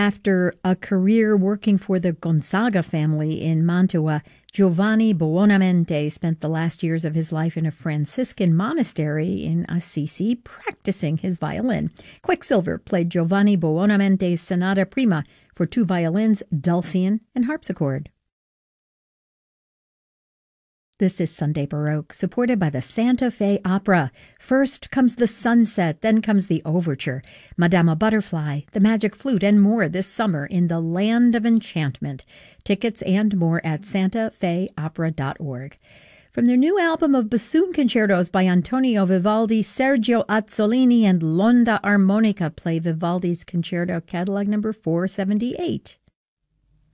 After a career working for the Gonzaga family in Mantua, Giovanni Buonamente spent the last years of his life in a Franciscan monastery in Assisi practicing his violin. Quicksilver played Giovanni Buonamente's Sonata Prima for 2 violins, dulcian, and harpsichord. This is Sunday Baroque, supported by the Santa Fe Opera. First comes the sunset, then comes the overture, Madama Butterfly, the Magic Flute, and more this summer in the Land of Enchantment. Tickets and more at santafeopera.org. From their new album of bassoon concertos by Antonio Vivaldi, Sergio Azzolini and L'Onda Armonica play Vivaldi's Concerto Catalog number 478.